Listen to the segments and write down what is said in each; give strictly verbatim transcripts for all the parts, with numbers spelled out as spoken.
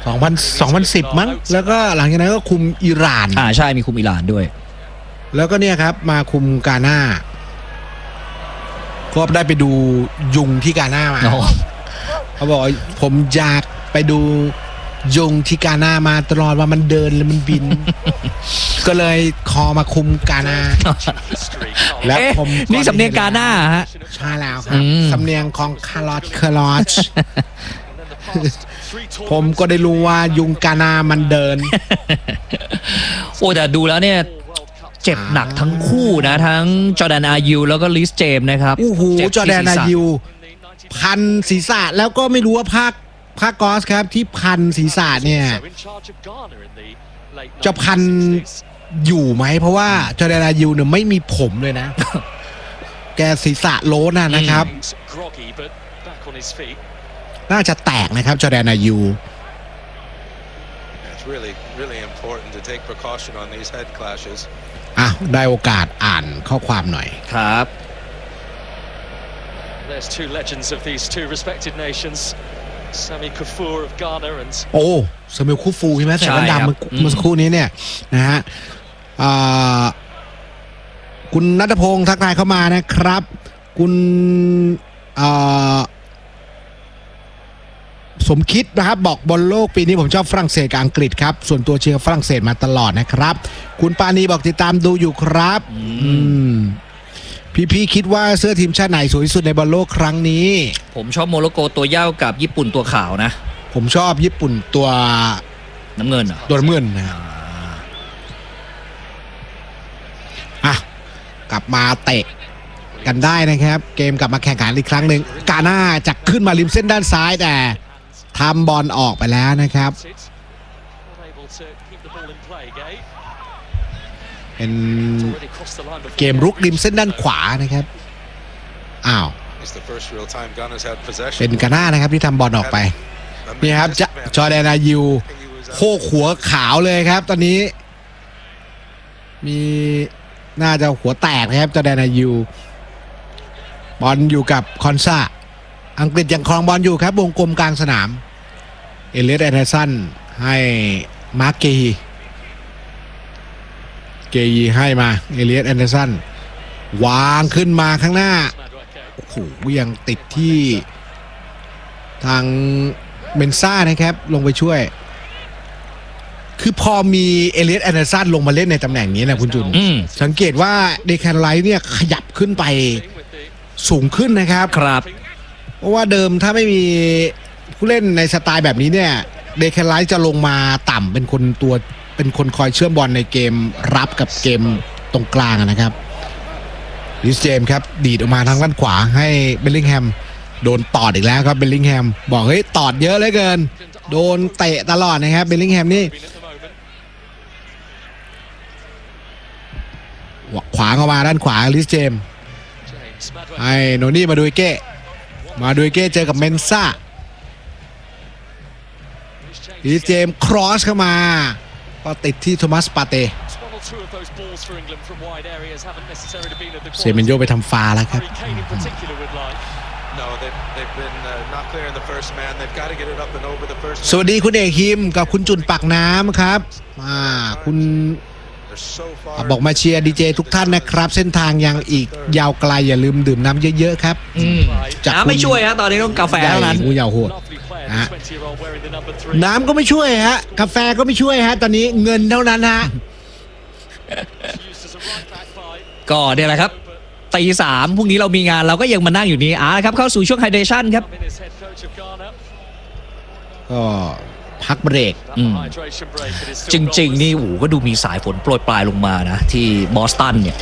สองพัน สองพันสิบมั้งแล้วก็หลังจากนั้นก็คุมอิหร่านอ่าใช่มีคุมอิหร่านด้วยแล้วก็เนี่ยครับมาคุมกาน่าก็ได้ไปดูยุงที่กาน่ามาเขาบอกผมอยากไปดูยุงที่กาน่ามาตลอดว่ามันเดินหรือมันบิน ก็เลยคอมาคุมกาน่าแล้วผมนี่สำเนียงกาน่าฮะใช่แล้วครับสำเนียงของคาร์ลอตคาร์ลอตผมก็ได้รู้ว่ายุงกาน่ามันเดินโอ้แต่ดูแล้วเนี่ยเจ็บหนักทั้งคู่นะทั้งจอร์แดนอายูแล้วก็ลิสเจมนะครับโอ้โหจอร์แดนอายูพันศีรษะแล้วก็ไม่รู้ว่าภาคภาคกอสครับที่พันศีรษะเนี่ยจะพันอยู่ไหมเพราะว่าจอร์แดนอายูเนี่ยไม่มีผมเลยนะ แกศีรษะโล้นนะครับน่าจะแตกนะครับจอร์แดนอายูอ่ะได้โอกาสอ่านข้อความหน่อยครับ There's two legends of these two respected nations Sami Kufur of Ghana and โอ้ซามิลคูฟูใช่ไหมแต่แว่นดำเมื่อสักครู่นี้เนี่ยนะฮะคุณณัฐพงศ์ทักทายเข้ามานะครับคุณสมคิดนะครับบอกบอลโลกปีนี้ผมชอบฝรั่งเศสกับอังกฤษครับส่วนตัวเชียร์ฝรั่งเศสมาตลอดนะครับคุณปานีบอกติดตามดูอยู่ครับพี่พี่คิดว่าเสื้อทีมชาติไหนสวยที่สุดในบอลโลกครั้งนี้ผมชอบโมร็อกโกตัวเหย้ากับญี่ปุ่นตัวขาวนะผมชอบญี่ปุ่นตัวน้ำเงินเหรอตัวน้ำเงินนะอ่ะกลับมาเตะกันได้นะครับเกมกลับมาแข่งขันอีกครั้งหนึ่งกาน่าจะขึ้นมาริมเส้นด้านซ้ายแต่ทำบอลออกไปแล้วนะครับเป็นเกมรุกริมเส้นด้านขวานะครับอ้าวเป็นกาน่านะครับที่ทำบอลออกไปนี่ครับจะจอร์แดนอายูโคกหัวขาวเลยครับตอนนี้มีน่าจะหัวแตกนะครับจอร์แดนอายูบอลอยู่กับคอนซาอังกฤษยังครองบอลอยู่ครับวงกลมกลางสนามเอเลียตแอนเดอร์สันให้มาร์เกฮีเกยีให้มาเอเลียตแอนเดอร์สันวางขึ้นมาข้างหน้าโอ้โหยังติดที่ทางเมนซ่านะครับลงไปช่วยคือพอมีเอเลียตแอนเดอร์สันลงมาเล่นในตำแหน่งนี้นะคุณจุนสังเกตว่าเดแคนไลท์เนี่ยขยับขึ้นไปสูงขึ้นนะครับครับเพราะว่าเดิมถ้าไม่มีผู้เล่นในสไตล์แบบนี้เนี่ยเดแคนไลท์จะลงมาต่ำเป็นคนตัวเป็นคนคอยเชื่อมบอลในเกมรับกับเกมตรงกลางนะครับลิสเจมครับดีดออกมาทางด้านขวาให้เบลลิงแฮมโดนตอดอีกแล้วครับเบลลิงแฮมบอกเฮ้ยตอดเยอะเหลือเกินโดนเตะตลอดนะครับเบลลิงแฮมนี่ขวาเข้ามาด้านขวาลิสเจมไอ้โนนี่มาดูเก้มาดูเก้เจอกับเมนซ่าลิสเจมครอสเข้ามาก็ติดที่โทมัสปาเต้เซเมนโยไปทำฟาแล้วครับสวัสดีคุณเอกฮิมกับคุณจุนปากน้ำครับมาคุณบอกมาเชียร์ดีเจทุกท่านนะครับเส้นทางยังอีกยาวไกลอย่าลืมดื่มน้ำเยอะๆครับน้ำไม่ช่วยฮะตอนนี้ต้องกาแฟเท่านั้นงูยาวโหดนะน้ำก็ไม่ช่วยฮะกาแฟก็ไม่ช่วยฮะตอนนี้เงินเท่านั้นฮะก็เนี่ยแหละครับตีสามพรุ่งนี้เรามีงานเราก็ยังมานั่งอยู่นี่อ่ะครับเข้าสู่ช่วงไฮเดรชั่นครับก็พักเบรกจริงๆนี่โอ้ก็ดูมีสายฝนโปรยปลายลงมานะที่บอสตันเนี่ย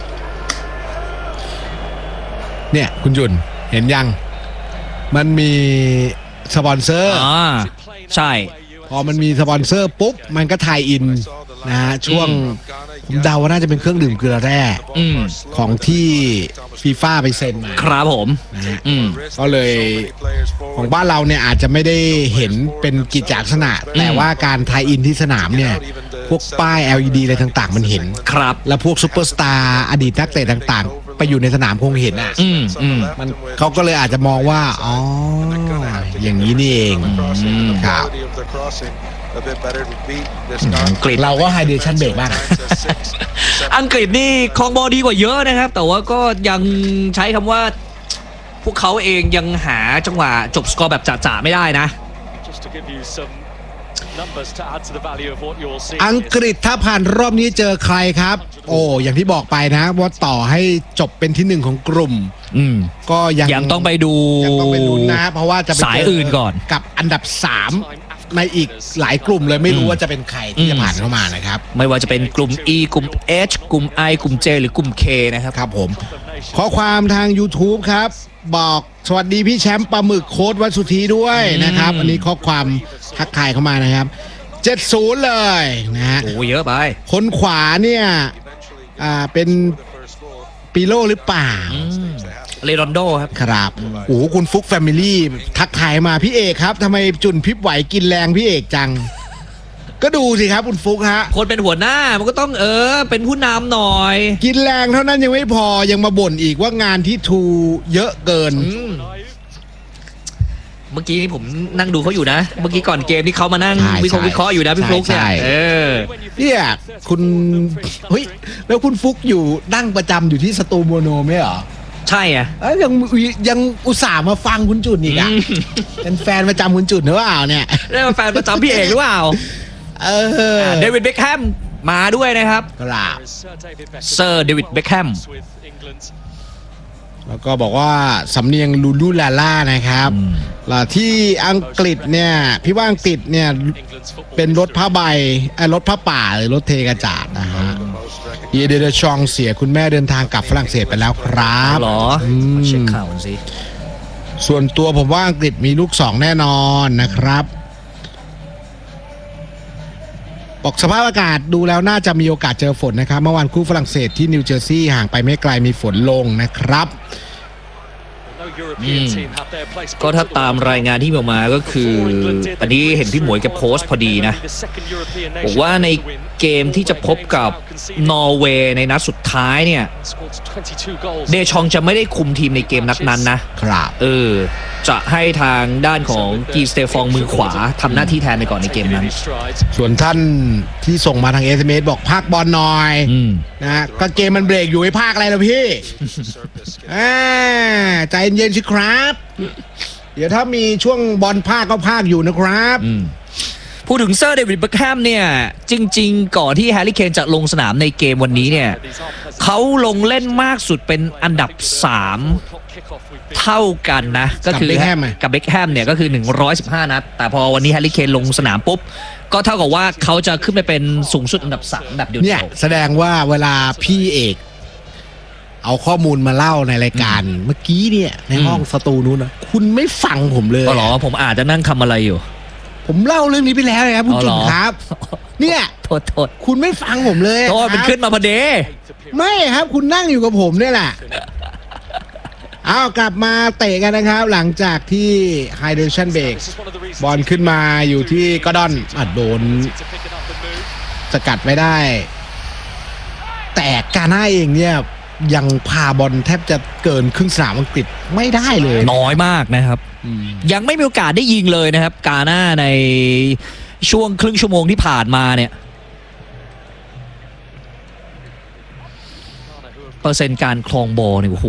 เนี่ยคุณจุนเห็นยังมันมีสปอนเซอร์อ่าใช่พอมันมีสปอนเซอร์ปุ๊บมันก็ทายอินนะฮะช่วงผมเดาว่าน่าจะเป็นเครื่องดื่มเกลือแร่ของที่ฟีฟ่าไปเซ็นมาครับผมก็เลยของบ้านเราเนี่ยอาจจะไม่ได้เห็นเป็นกิจลักษณะแต่ว่าการทายอินที่สนามเนี่ยพวกป้าย แอล อี ดี อะไรต่างๆมันเห็นครับแล้วพวกซุปเปอร์สตาร์อดีตนักเตะต่างๆไปอยู่ในสนามคงเห็นอ่ะมันเขาก็เลยอาจจะมองว่าอ๋ออย่างนี้นี่เอง ครับอังกฤษเราก็ไฮเดชั่นเบรกบ้างอังกฤษนี่ครองบอลดีกว่าเยอะนะครับ แต่ว่าก็ยังใช้คำว่าพวกเขาเองยังหาจังหวะจบสกอร์แบบจ๋าๆไม่ได้นะ Just to give you some numbers to add to the value of what you're seeing. อังกฤษถ้าผ่านรอบนี้เจอใครครับ โอ้อย่างที่บอกไปนะว่าต่อให้จบเป็นที่หนึ่งของกลุ่มอืมก็ยังยังต้องไปดูยังต้องไปลุ้นนะ เพราะว่าจะไปเจสายอื่นก่อนกับอันดับสามในอีกหลายกลุ่มเลยไม่รู้ว่าจะเป็นใครที่จะผ่านเข้ามานะครับไม่ว่าจะเป็นกลุ่ม E กลุ่ม H กลุ่ม I กลุ่ม J หรือกลุ่ม K นะครับครับผม ข้อความทาง YouTube ครับ บอกสวัสดีพี่แชมป์ปลาหมึกโค้ดวัดสุธีด้วยนะครับ อันนี้ข้อความทักทายเข้ามานะครับ เจ็ดศูนย์ เลยนะฮะโอ้เยอะไปคนขวาเนี่ยอ่าเป็นปิโลหรือเปล่าเลรอนโดครับครับโอ้โหคุณฟุกแฟมิลี่ทักทายมาพี่เอกครับทำไมจุนพริบไหวกินแรงพี่เอกจัง ก็ดูสิครับคุณฟุกฮะคนเป็นหัวหน้ามันก็ต้องเออเป็นผู้นำหน่อยกินแรงเท่านั้นยังไม่พอยังมาบ่นอีกว่างานที่ทูเยอะเกินอืมเมื่อกี้นี่ผมนั่งดูเขาอยู่นะ เมื่อกี้ก่อนเกมที่เขามานั่งใช่วิเคราะห์วิเคราะห์อยู่นะพี่ฟลุ๊กเนี่ยใช่เออเนี่ยคุณเฮ้ยแล้วคุณฟุกอยู่นั่งประจำอยู่ที่สตูโมโนไหมเหรอใช่อ่ะเอ้ยยังยังอุตส่าห์มาฟังคุณจุนอีกอ่ะอืมเป็นแฟนประจำคุณจุนหรือเปล่าเนี่ยได้มาแฟนประจำพี่เอกหรือเปล่าเออเดวิดเบคแฮมมาด้วยนะครับครับเซอร์เดวิดเบคแฮมแล้วก็บอกว่าสำเนียงลูลูลาล่านะครับแล้วที่อังกฤษเนี่ยพี่ว่าอังกฤษเนี่ยเป็นรถผ้าใบเอ่อรถผ้าป่าหรือรถเทกระจาดนะฮะเยเดเดชองเสียคุณแม่เดินทางกลับฝรั่งเศสไปแล้วครับเหรออืมเช็คข่าวกันสิส่วนตัวผมว่าอังกฤษมีลูกสองแน่นอนนะครับบอกสภาพอากาศดูแล้วน่าจะมีโอกาสเจอฝนนะครับเมื่อวานคู่ฝรั่งเศสที่นิวเจอร์ซีย์ห่างไปไม่ไกลมีฝนลงนะครับก็ถ้าตามรายงานที่ออกมาก็คืออันนี้เห็นพี่หมวยแกโพสต์พอดีนะบอกว่าในเกมที่จะพบกับนอร์เวย์ในนัดสุดท้ายเนี่ยเดชองจะไม่ได้คุมทีมในเกมนัดนั้นนะครับ เออจะให้ทางด้านของกีสเตฟองมือขวาทำหน้าที่แทนไปก่อนในเกมนั้นส่วนท่านที่ส่งมาทาง เอส เอ็ม เอส บอกภาคบอลหน่อยอืมนะก็เกมมันเบรกอยู่ให้ภาคอะไรล่ะพี่ อ่าใจเย็นๆสิครับ เดี๋ยวถ้ามีช่วงบอลภาคก็ภาคอยู่นะครับอืมพูดถึงเซอร์เดวิดเบคแฮมเนี่ยจริงๆ ก่อนที่แฮร์รี่เคนจะลงสนามในเกมวันนี้เนี่ยเขาลงเล่นมากสุดเป็นอันดับสามเท่ากันนะ ก็คือกับเบ็คแฮมไหมกับเบคแฮมเนี่ยก็คือหนึ่งร้อยสิบห้านัด แต่พอวันนี้แฮร์รี่เคนลงสนามปุ๊บ ก็เท่ากับว่าเขาจะขึ้นไปเป็นสูงสุดอันดับสามแบบเดียวเนี่ยแสดงว่าเวลาพี่เอก เอาข้อมูลมาเล่าในรายการเมื่อกี้เนี่ยในห้องสตูนู้นนะคุณไม่ฟังผมเลยก็หรอผมอาจจะนั่งทำอะไรอยู่ผมเล่าเรื่องนี้ไปแล้วนะครับคุณอ๋อจุเหรนอครับ เนี่ยโทษโทษคุณไม่ฟังผมเลยโทษมันครับขึ้นมาพอดีไม่ครับคุณนั่งอยู่กับผมเนี่ยแหละเอากลับมาเตะกันนะครับ หลังจากที่ไฮเดชันเบรกบอลขึ้นมาอยู่ที่กอร์ดอนอ่ะโดนสกัดไม่ได้ แต่กาน่าเองเนี่ยยังพาบอลแทบจะเกินครึ่งสนามอังกฤษไม่ได้เลยน้อยมากนะครับอืมยังไม่มีโอกาสได้ยิงเลยนะครับ กาหน้าในช่วงครึ่งชั่วโมงที่ผ่านมาเนี่ยเปอร์เซ็นต์การครองบอลเนี่ยโอ้โห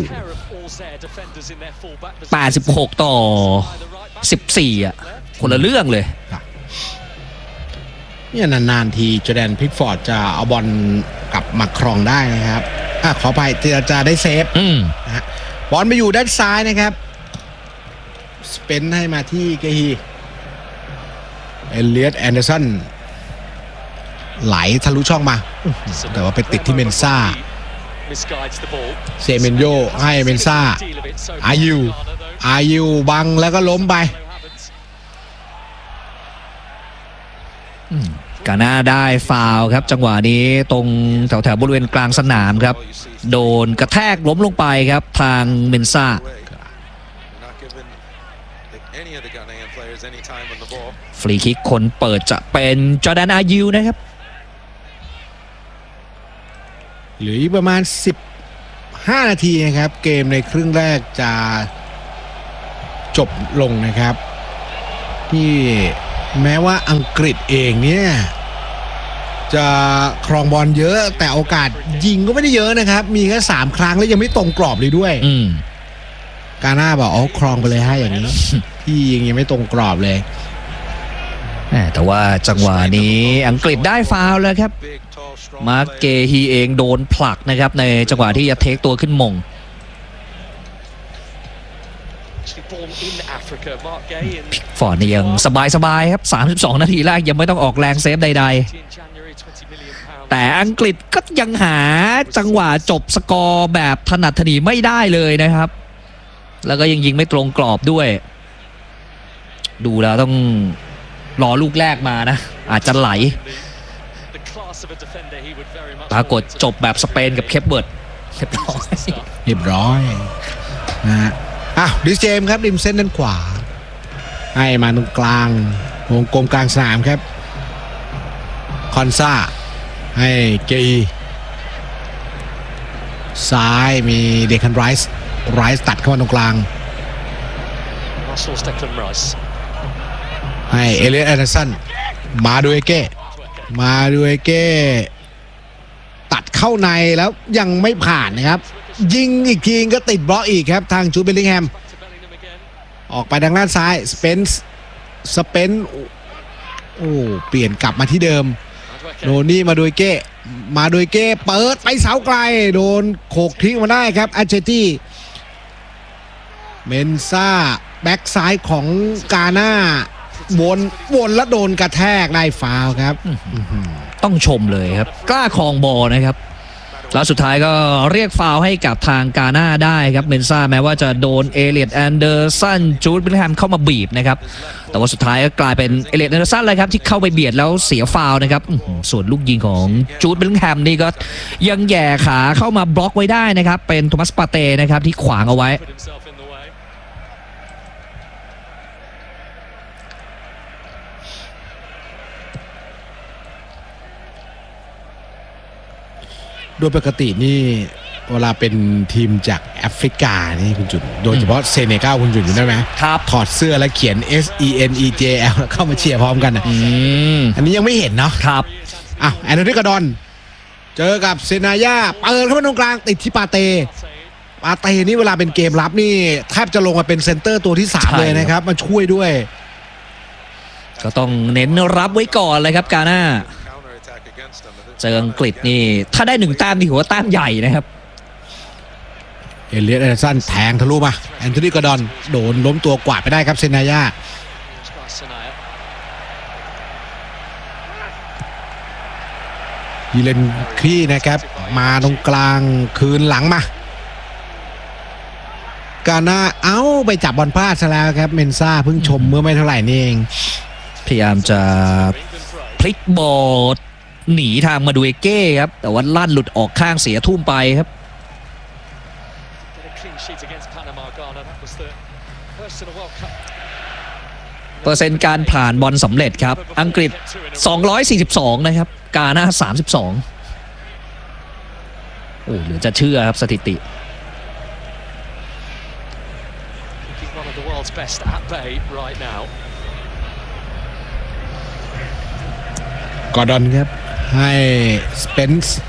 แปดสิบหกต่อสิบสี่อ่ะคนละเรื่องเลยเนี่ยนานๆทีจอร์แดนพิกฟอร์ดจะเอาบอลกลับมาครองได้นะครับอ่ะขอไปจะจะได้เซฟอืมนะฮะบอลไปอยู่ด้านซ้ายนะครับสเปนให้มาที่เกฮีเอเลียตแอนเดอร์สันไหลทะลุช่องมา แต่ว่าไปติดที่เมนซ่าเซเมนโยให้เมนซ่าอายูอายูบังแล้วก็ล้มไปกาหน้าได้ฟาวล์ครับจังหวะนี้ตรงแถวแถวๆบริเวณกลางสนามครับโดนกระแทกล้มลงไปครับทางเมนซ่าฟรีคิกคนเปิดจะเป็นจอร์แดนอายิวนะครับเหลืออีกประมาณสิบห้านาทีนะครับเกมในครึ่งแรกจะจบลงนะครับที่แม้ว่าอังกฤษเองเนี่ยจะครองบอลเยอะแต่โอกาสยิงก็ไม่ได้เยอะนะครับมีแค่สามครั้งแล้วยังไม่ตรงกรอบเลยด้วยอืมกาหน้าบอกอ๋อครองไปเลยให้อย่างนี้ ที่ยิงยังไม่ตรงกรอบเลยแหม่แต่ว่าจังหวะนี้อังกฤษได้ฟาวล์แล้วครับ มาร์คเกฮีเองโดนผลักนะครับในจังหวะที่จะเทคตัวขึ้นมง Actually born in Africa, Mark Gay in ฟอร์ดนี่ยังสบายๆครับสามสิบสองนาทีแรกยังไม่ต้องออกแรงเซฟใด January, twenty million pounds. ๆ แต่อังกฤษก็ยังหาจังหวะจบสกอร์แบบถนัดถนีไม่ได้เลยนะครับ แล้วก็ยังยิงไม่ตรงกรอบด้วย ดูแล้วต้องรอลูกแรกมานะ อาจจะไหล The class of a defender he would very much ปรากฏจบแบบสเปนกับเคปเบิร์ดเรียบร้อยเรียบร้อยนะฮะอ้าวดิสเจมส์ครับริมเส้นด้านขวาให้มาตรงกลางวงกลมกลางสนามครับคอนซาให้เกอีซ้ายมีเดคันไรส์ไรส์ตัดเข้ามาตรงกลาง Arsenal's Declan Rice. ให้เอเลียสแอนเดอร์สันมาดูเอเก้มาดูเอเก้ตัดเข้าในแล้วยังไม่ผ่านนะครับยิงอีกทีก็ติดบล็อกอีกครับทางจูดเบลลิงแฮม To Bellingham again. ออกไปทางด้านซ้ายสเปนส์สเปนส์โอ้เปลี่ยนกลับมาที่เดิมโดนนี่มาดูเก้มาดูเก้เปิดไปเสาไกลโดนโขกทิ้งมาได้ครับอาเจตี้เมนซ่าแบ็กซ้ายของกาน่าวนวนแล้วโดนกระแทกได้ฟาวล์ครับต้องชมเลยครับ กล้าครองบอลนะครับ แล้วสุดท้ายก็เรียกฟาวล์ให้กับทางกาน่าได้ครับเมนซ่าแม้ว่าจะโดนเอเลียดแอนเดอร์สันจูดเบลลิงแฮมเข้ามาบีบนะครับแต่ว่าสุดท้ายก็กลายเป็นเอเลียดแอนเดอร์สันเลยครับที่เข้าไปเบียดแล้วเสียฟาวล์นะครับอื้อหือส่วนลูกยิงของจูดเบลลิงแฮมนี่ก็ยังแย่ขาเข้ามาบล็อกไว้ได้นะครับเป็นโทมัสปาเต้นะครับที่ขวางเอาไว้ Put himself in the way. โดยปกตินี่เวลาเป็นทีมจากแอฟริกานี่คุณจุนโดยเฉพาะเซเนกัลคุณจุนอยู่ได้ไหมครับถอดเสื้อแล้วเขียน S E N E J L แล้วเข้ามาเชียร์พร้อมกันอ่ะอืมอันนี้ยังไม่เห็นเนาะครับอ้าวแอนโทนีกาดอนเจอกับเซนายาเปิดเข้ามาตรงกลางติดที่ปาเต้ปาเต้นี่เวลาเป็นเกมรับนี่แทบจะลงมาเป็นเซนเตอร์ตัวที่สามใช่เลยนะครับมาช่วยด้วยก็ต้องเน้นรับไว้ก่อนเลยครับกาน่าเจออังกฤษนี่ถ้าได้หนึ่งแต้มนี่ถือว่าแต้มใหญ่นะครับเอเลียสแอนเดอร์สันแทงทะลุมาแอนโทนีกาดอนโดนล้มตัวกวาดไปได้ครับเซนายา By Sanaya. ยีเลนครีนะครับมาตรงกลางคืนหลังมา กาน่าเอ้าไปจับบอลพลาดซะแล้วครับเมนซ่าเพิ่งชมเมื่อไม่เท่าไหร่นี่เองพยายามจะ England throw. พลิกบอลหนีทางมาดูเอเก้ครับแต่ว่าลั่นหลุดออกข้างเสียทุ่มไปครับ Get a clean sheet against Panama, Ghana. That was the first in a World Cup. เปอร์เซ็นต์การผ่านบอลสำเร็จครับ อังกฤษสองร้อยสี่สิบสองนะครับกาน่าสามสิบสองโอ้เหลือจะเชื่อครับสถิติ He's one of the world's best at bay right now. กอร์ดอนครับให้สเปนส์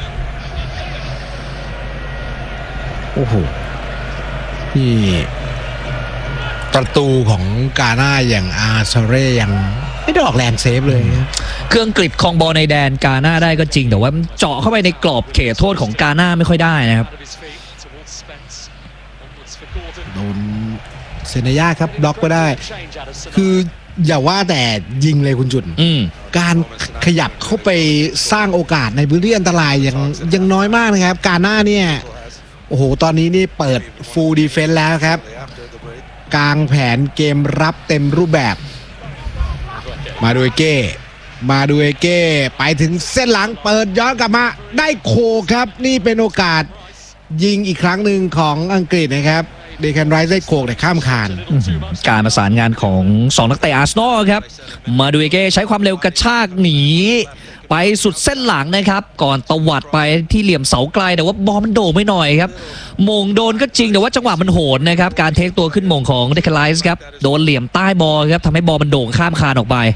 โอ้โหนี่ประตูของกาน่าอย่างอาร์ซาเร่ยังไม่ได้ออกแรงเซฟเลยครับเครื่องกริบคองบอลในแดนกาน่าได้ก็จริงแต่ว่ามันเจาะเข้าไปในกรอบเขตโทษของกาน่าไม่ค่อยได้นะครับ Out of his feet towards Spence. Onwards for Gordon. โดนเซนายาครับบล็อกก็ได้ Change out of Sanaya. คืออย่าว่าแต่ยิงเลยคุณจุนอืมการขยับเข้าไปสร้างโอกาสในพื้นที่อันตรายยังยังน้อยมากนะครับ กาน่าเนี่ยโอ้โหตอนนี้นี่เปิดฟูลดีเฟนส์แล้วครับ กลางแผนเกมรับเต็มรูปแบบ มาดูเอเก้มาดูเอเก้ไปถึงเส้นหลังเปิดย้อนกลับมาได้โคครับ นี่เป็นโอกาสยิงอีกครั้งหนึ่งของอังกฤษนะครับเดคันไรส์ได้โคกแต่ข้ามคานการประสานงานของสองนักเตะอาร์เซนอลครับมาดูเอเก้ใช้ความเร็วกระชากหนีไปสุดเส้นหลังนะครับก่อนตวัดไปที่เหลี่ยมเสาไกลแต่ว่าบอลมันโด่งไม่หน่อยครับมงโดนก็จริงแต่ว่าจังหวะมันโหดนะครับการเทคตัวขึ้นมงของเดคไลส์ครับโดนเหลี่ยมใต้บอลครับทำให้บอลมันโด่งข้ามคานออกไป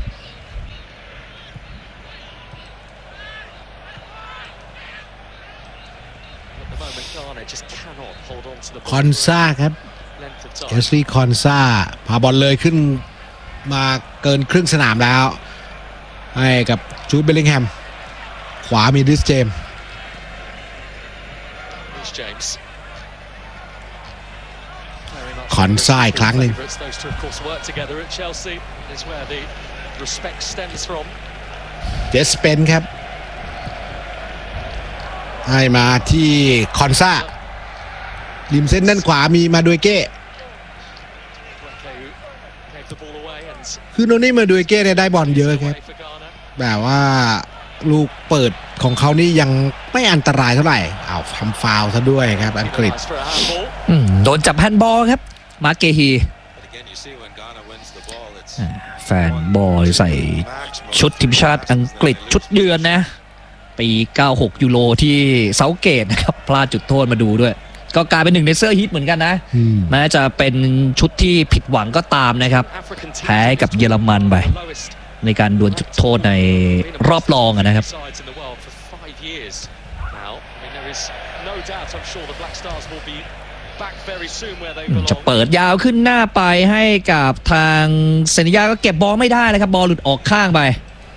คอนซาครับเอสลีคอนซาพาบอลเลยขึ้นมาเกินครึ่งสนามแล้วให้กับจูดเบลลิงแฮมขวามีริสเจมส์คอนซาอีกครั้งหนึ่งเจสเปนครับให้มาที่คอนซาริมเส้นด้านขวามีมาดูเก้คือโนนี่มาดูเก้เนี่ยได้บอลเยอะครับแบบว่าลูกเปิดของเขานี่ยังไม่อันตรายเท่าไหร่เอาทำฟาวล์ซะด้วยครับอังกฤษโดนจับแฮนด์บอลครับมาร์เกฮีแฟนบอลใส่ชุดทีมชาติอังกฤษชุดเยือนนะปีเก้าหกยูโรที่เซาเกตนะครับพลาดจุดโทษมาดูด้วยก็กลายเป็นหนึ่งในเสื้อฮิตเหมือนกันนะแม้จะเป็นชุดที่ผิดหวังก็ตามนะครับแพ้กับเยอรมันไปในการดวลจุดโทษในรอบรองนะครับจะเปิดยาวขึ้นหน้าไปให้กับทางเซนิยาก็เก็บบอลไม่ได้นะครับบอลหลุดออกข้างไป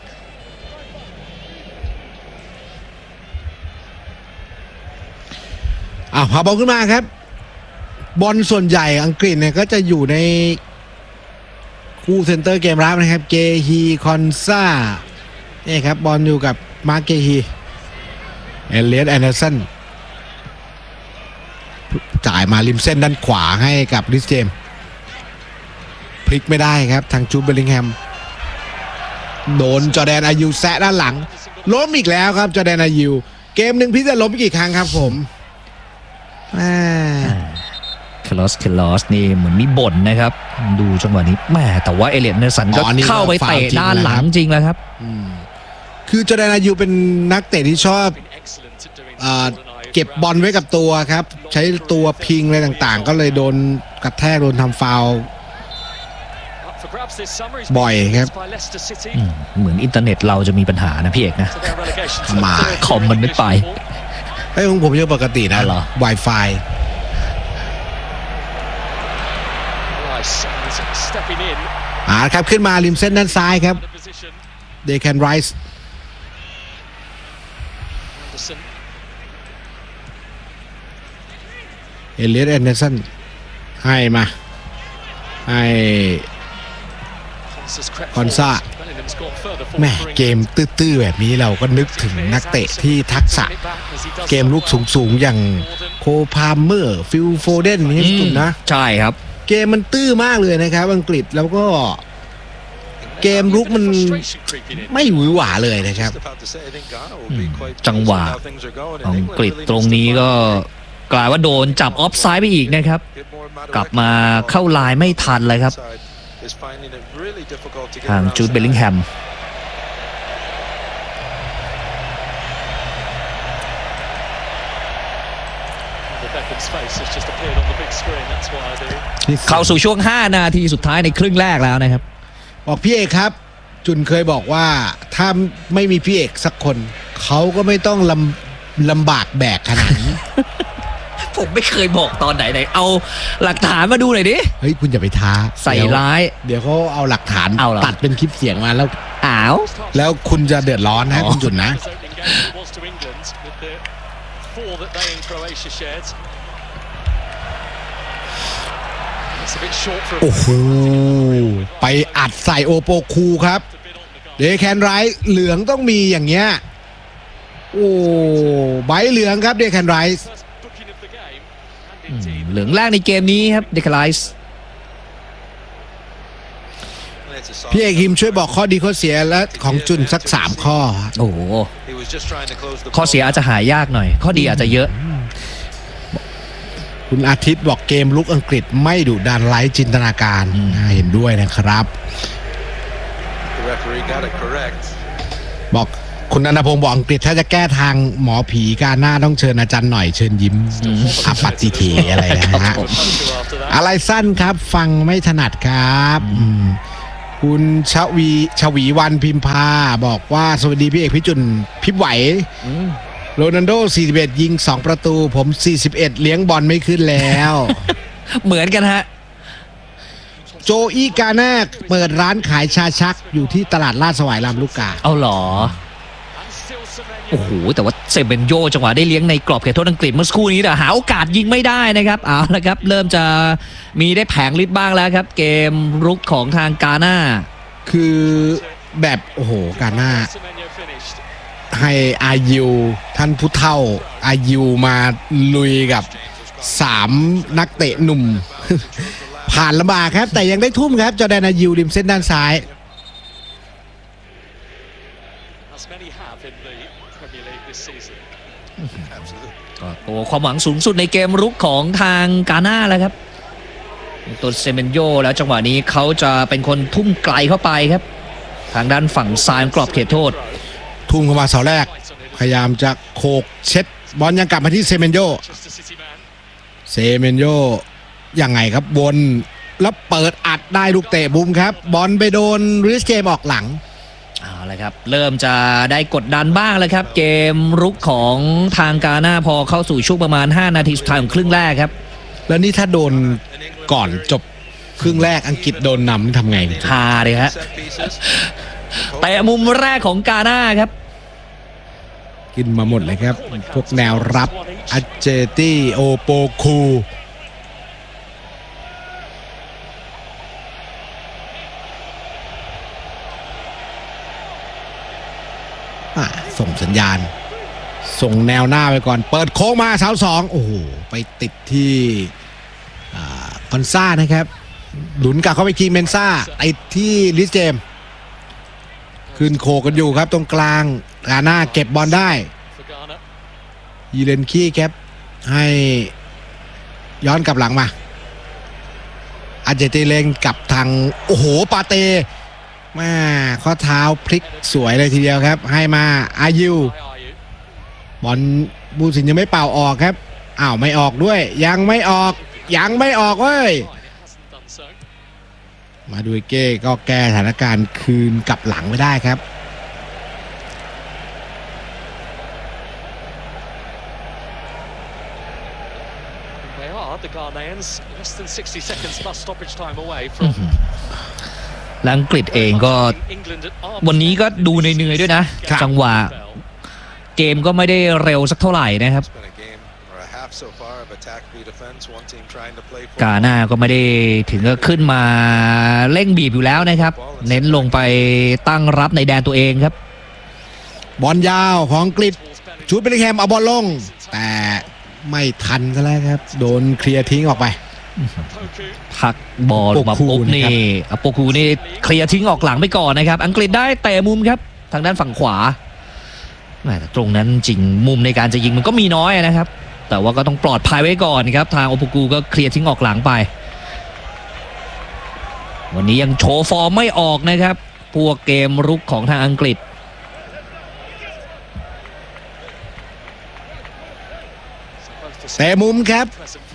อ่ะพาบอลขึ้นมาครับบอลส่วนใหญ่อังกฤษเนี่ยก็จะอยู่ในคู่เซนเตอร์เกมรับนะครับเกฮีคอนซานี่ครับบอลอยู่กับมาร์เกฮีเอเลียตแอนเดอร์สันจ่ายมาริมเส้นด้านขวาให้กับริสเจมพลิกไม่ได้ครับทางจูดเบลลิงแฮมโดนจอร์แดนอายูแซะด้านหลังล้มอีกแล้วครับจอร์แดนอายูเกมหนึ่งพี่จะล้มกี่ครั้งครับผมคลอสคลอสนี่เหมือนมีบ่นนะครับดูจังหวะนี้แม่แต่ว่าเอเลียตเนอร์สันก็เข้าไปเตะด้านหลังจริงแล้วครับคือจอร์แดนอายูเป็นนักเตะที่ชอบเก็บบอลไว้กับตัวครับใช้ตัวพิงอะไรต่างๆก็เลยโดนกระแทกโดนทำฟาวล์บ่อยครับเหมือนอินเทอร์เน็ตเราจะมีปัญหานะพี่เอกนะมาคอมมันไม่ไปไอ้ของผมยังปกตินะ Wi-Fi อ่าครับขึ้นมาริมเส้นด้านซ้ายครับเดแคนไรส์เอเลียตแอนเดอร์สันให้มาให้คอนซาแม่เกมตื้อๆแบบนี้เราก็นึกถึงนักเตะที่ทักษะเกมลุกสูงๆอย่างโคพาเมอร์ฟิลโฟเดนนี่สุดนะใช่ครับเกมมันตื้อมากเลยนะครับอังกฤษแล้วก็เกมลุกมันไม่หวือหวาเลยนะครับจังหวะอังกฤษตรงนี้ก็กลายว่าโดนจับออฟไซด์ไปอีกนะครับกลับมาเข้าลายไม่ทันเลยครับทางจูดเบลลิงแฮมเข้าสู่ช่วงห้านาทีสุดท้ายในครึ่งแรกแล้วนะครับบอกพี่เอกครับจุนเคยบอกว่าถ้าไม่มีพี่เอกสักคนเขาก็ไม่ต้องลำลำบากแบกขนาดนี้ผมไม่เคยบอกตอนไหนไหนเอาหลักฐานมาดูหน่อยดิเฮ้ยคุณอย่าไปท้าใส่ร้ายเดี๋ยวเขาเอาหลักฐานตัดเป็นคลิปเสียงมาแล้วอ้าวแล้วคุณจะเดือดร้อนนะคุณจุนนะโอ้โหไปอัดใส่โอโปคูครับเดแคนไรส์เหลืองต้องมีอย่างเงี้ยโอ้ใบเหลืองครับเดแคนไรส์เหลืองแรกในเกมนี้ครับเดคไลส์พี่เอกฮิมช่วยบอกข้อดีข้อเสียและของจุนสักสามข้อโอ้ข้อเสียอาจจะหายากหน่อยข้อดีอาจจะเยอะคุณอาทิตย์บอกเกมลุกอังกฤษไม่ดุดันไร้จินตนาการเห็นด้วยนะครับบอกคุณนันทพงศ์บอกอังกฤษถ้าจะแก้ทางหมอผีการหน้าต้องเชิญอาจารย์หน่อยเชิญยิ้มอาปัตติเทอะไรนะฮะอะไรสั้นครับฟังไม่ถนัดครับอืมคุณชวีชวีวันพิมพาบอกว่าสวัสดีพี่เอกพี่จุนพี่ไหวโรนัลโดสี่สิบเอ็ดยิงสองประตูผมสี่สิบเอ็ดเลี้ยงบอลไม่ขึ้นแล้วเหมือนกันฮะโจอี้กาน่าเปิดร้านขายชาชักอยู่ที่ตลาดลาดสวายลำลูกกาเอาเหรอ โอ้โห แต่ว่าเซเบนโยจังหวะได้เลี้ยงในกรอบเขตโทษอังกฤษเมื่อสักครู่นี้แต่หาโอกาสยิงไม่ได้นะครับเอาละครับเริ่มจะมีได้แผงฤทธิ์บ้างแล้วครับ เกมรุกของทางกาน่าคือแบบโอ้โหกาน่าให้อายูท่านผู้เฒ่าอายูมาลุยกับสามนักเตะหนุ่ม ผ่านลำบากครับแต่ยังได้ทุ่มครับจอร์แดนอายูริมเส้นด้านซ้ายก็ตัวความหวังสูงสุดในเกมรุกของทางกาน่าแล้วครับตัวเซเมนโยแล้วจังหวะนี้เขาจะเป็นคนทุ่มไกลเข้าไปครับทางด้านฝั่งซ้ายกรอบเขตโทษทุ่มเข้ามาเสาแรกพยายามจะโขกเช็ดบอลยังกลับมาที่เซเมนโยเซเมนโยยังไงครับวนแล้วเปิดอัดได้ลูกเตะบุ้มครับบอลไปโดนริสเจมออกหลังเอาละครับเริ่มจะได้กดดันบ้างแล้วครับเกมรุกของทางกาน่าพอเข้าสู่ช่วงประมาณห้านาทีสุดท้ายของครึ่งแรกครับแล้วนี่ถ้าโดนก่อนจบครึ่งแรกอังกฤษโดนนำทำไงฮาเลยฮะแต่มุมแรกของกาน่าครับกินมาหมดเลยครับพวกแนวรับอาเจตี้โอโปคูส่งสัญญาณส่งแนวหน้าไปก่อนเปิดโค้งมาเสาสองโอ้โหไปติดที่คอนซ่านะครับหลุนกลับเข้าไปคีเมนซ่าติดที่ลิสเจมขึ้นโคกันอยู่ครับตรงกลางกาน่าเก็บบอลได้ยีเลนคีครับให้ย้อนกลับหลังมาอาเจติเลงกับทางโอ้โหปาเตแม่ข้อเท้าพลิกสวยเลยทีเดียวครับให้มาอายุบอลบูสินยังไม่เป่าออกครับอ้าวไม่ออกด้วยยังไม่ออกยังไม่ออกเว้ยมาดูเก้ก็แก้สถานการณ์คืนกลับหลังไม่ได้ครับและอังกฤษเองก็วันนี้ก็ดูเหนื่อยๆด้วยนะจังหวะเกมก็ไม่ได้เร็วสักเท่าไหร่นะครับกาน่าก็ไม่ได้ถึงก็ขึ้นมาเร่งบีบอยู่แล้วนะครับเน้นลงไปตั้งรับในแดนตัวเองครับบอลยาวของอังกฤษชูดเบลลิงแฮมเอาบอลลงแต่ไม่ทันซะแล้วครับโดนเคลียร์ทิ้งออกไปพักบอลมาปุ๊บนี่อโปคูนี่เคลียร์ทิ้งออกหลังไปก่อนนะครับอังกฤษได้เตะมุมครับทางด้านฝั่งขวาแต่ตรงนั้นจริงมุมในการจะยิงมันก็มีน้อยนะครับแต่ว่าก็ต้องปลอดภัยไว้ก่อนครับทางโอโปคูก็เคลียร์ทิ้งออกหลังไปวันนี้ยังโชว์ฟอร์มไม่ออกนะครับพวกเกมรุกของทางอังกฤษเตะมุมครับ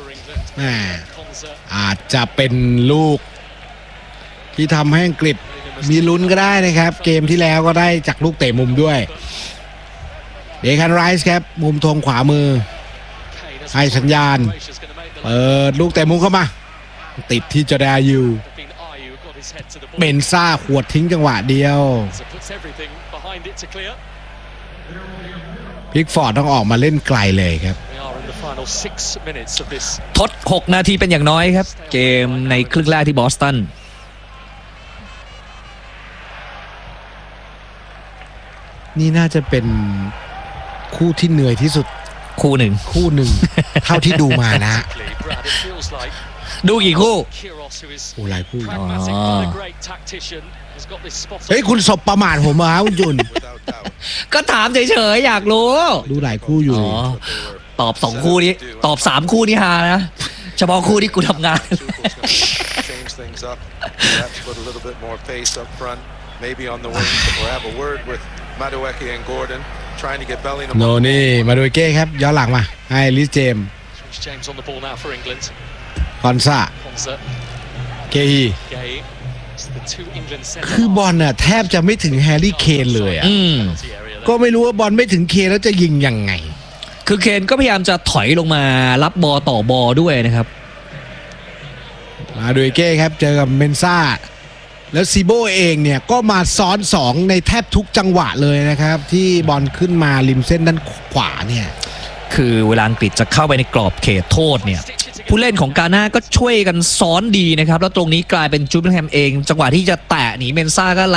อาจจะเป็นลูกที่ทำให้อังกฤษมีลุ้นก็ได้นะครับเกมที่แล้วก็ได้จากลูกเตะมุมด้วยเดคันไรส์ครับมุมธงขวามือให้สัญญาณเปิดลูกเตะมุมเข้ามาติดที่จอร์แดนอายูเบนซ่าขวดทิ้งจังหวะเดียวพิกฟอร์ดต้องออกมาเล่นไกลเลยครับทดหกนาทีเป็นอย่างน้อยครับเกมในครึ่งแรกที่บอสตันนี่น่าจะเป็นคู่ที่เหนื่อยที่สุดคู่หนึ่งคู่หนึ่ง เท่าที่ดูมานะดูกี่คู่โอ้หลายคู่เฮ้ยคุณสบประมาทผมเหรอคุณจุนก็ถามเฉยๆอยากรู้ดูหลายคู่อยู่ตอบสองคู่นี้ตอบสามคู่นี้ฮานะเฉพาะคู่ที่กูทำงาน Madueke and Gordon trying to get Bellingham. โนนี่มาดูเก้ครับย้อนหลังมาให้ลิสเจม Reece James on the ball now for England. คอนซา Konsa, เคฮี Gay. It's the two England centre คือบอลน่ะแทบจะไม่ถึงแฮร์รี่เคนเลยอ่ะอืม penalty area there. ก็ไม่รู้ว่าบอลไม่ถึงเคนแล้วจะยิงยังไงคือเคนก็พยายามจะถอยลงมารับบอลต่อบอลด้วยนะครับมาดูเก้ครับเจอกับเมนซ่าแล้วซีโบเองเนี่ยก็มาซ้อนสองในแทบทุกจังหวะเลยนะครับ ที่บอลขึ้นมาริมเส้นด้านขวาเนี่ยคือเวลาอังกฤษจะเข้าไปในกรอบเขตโทษเนี่ยผู้เล่นของกาน่าก็ช่วยกันซ้อนดีนะครับแล้วตรงนี้กลายเป็นจูเบนแฮมเองจังหวะที่จะแตะหนีเมนซ่าก็